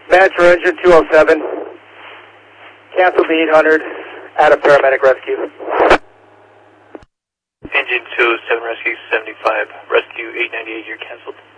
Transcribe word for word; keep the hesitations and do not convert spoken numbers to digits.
Match for engine two oh seven. Cancel the eight hundred. Add a paramedic rescue. Engine two oh seven rescue seventy-five. Rescue eight ninety-eight, you're canceled.